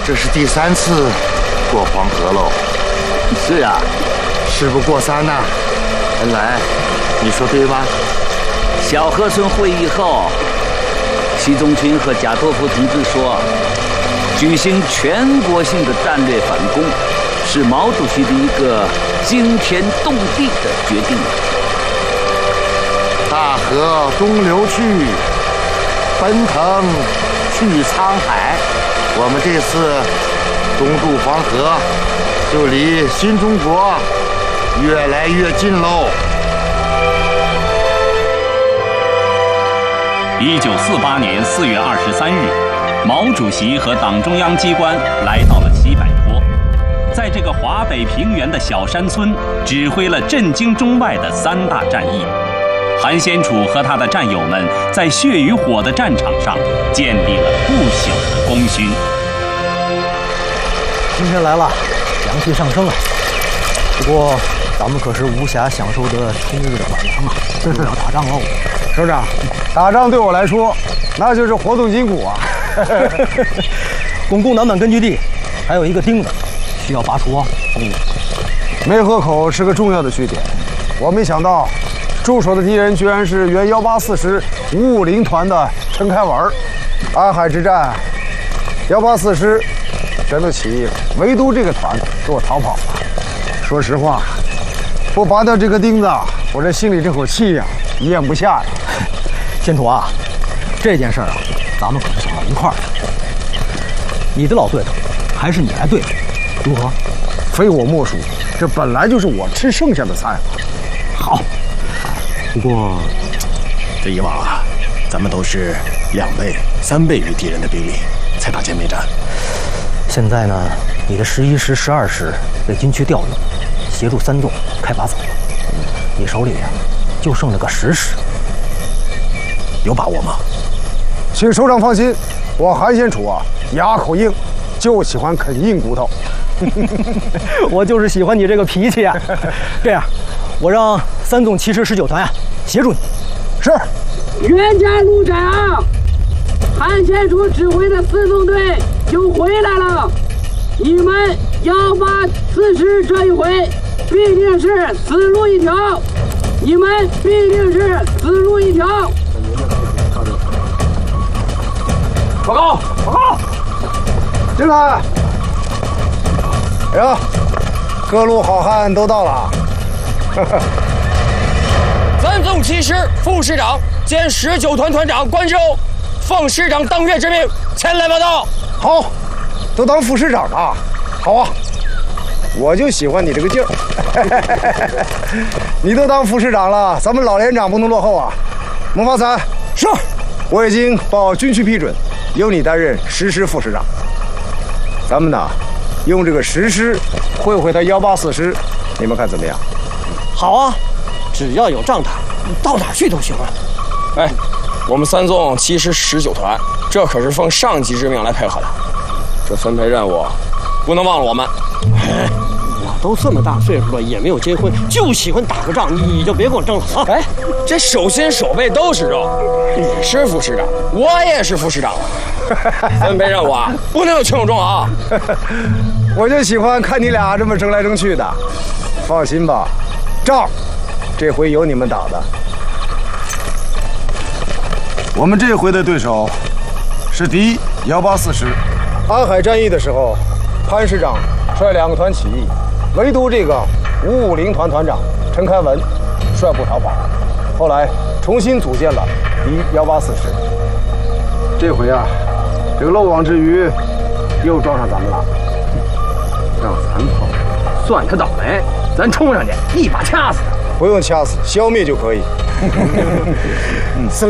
这是第3次过黄河喽。 是啊， 事不过三呐。恩来，你说对吧？ 小河村会议后，习仲勋和贾托夫同志说，举行全国性的战略反攻，是毛主席的一个惊天动地的决定。 大河东流去，奔腾去沧海。我们这次东渡黄河，就离新中国越来越近喽。 1948年4月23日，毛主席和党中央机关来到了西柏坡，在这个华北平原的小山村，指挥了震惊中外的3大战役。韩先楚和他的战友们在血与火的战场上建立了不朽的功勋。 今天来了，阳气上升啊！不过咱们可是无暇享受的春日的晚阳啊，就要打仗喽。 首长，打仗对我来说，那就是活动筋骨啊。 巩固南满根据地，还有一个钉子需要拔除啊。 梅河口是个重要的据点，我没想到驻守的敌人居然是原184师550团的陈开文。安海之战，184师全都起义了，唯独这个团给我逃跑了。说实话，不拔掉这个钉子，我这心里这口气呀，咽不下呀。 先楚啊，这件事儿啊，咱们可是想到一块儿了。你的老对头，还是你来对付，如何？ 非我莫属，这本来就是我吃剩下的菜。 好， 不过这以往啊，咱们都是2倍、3倍于敌人的兵力才打歼灭战。 现在呢，你的11师、12师被军区调用，协助3纵开拔走了。你手里呀，就剩了个10师。 有把握吗？ 请首长放心，我韩先楚啊，牙口硬，就喜欢啃硬骨头。 我就是喜欢你这个脾气啊！这样，我让3纵7师19团啊协助你。 是。 袁家路长，韩先楚指挥的4纵队又回来了。你们184师这一回必定是死路一条，你们必定是死路一条。 报告，报告，进来。哎呀，各路好汉都到了。 3纵7师副师长兼19团团长关之欧，奉师长当月之命前来报道。 好，都当副师长了，好啊，我就喜欢你这个劲儿。你都当副师长了，咱们老连长不能落后啊。孟方才是，我已经报军区批准，由你担任10师副师长。咱们呢，用这个10师会会他184师，你们看怎么样？ 好啊，只要有仗打，到哪去都行啊。哎，我们3纵7师19团，这可是奉上级之命来配合的，这分配任务不能忘了我们。 哎，我都这么大岁数了，也没有结婚，就喜欢打个仗，你就别跟我争了啊！ 哎，这手心手背都是肉，你是副师长，我也是副师长，分配任务啊，不能有轻重啊！ 我就喜欢看你俩这么争来争去的。放心吧，仗这回有你们打的。我们这回的对手是敌184师。安海战役的时候，潘师长率2个团起义，唯独这个550团团长陈开文率部逃跑，后来重新组建了敌184师。这回啊，这个漏网之鱼又撞上咱们了。 让咱跑，算他倒霉，咱冲上去一把掐死他。 不用掐死，消灭就可以。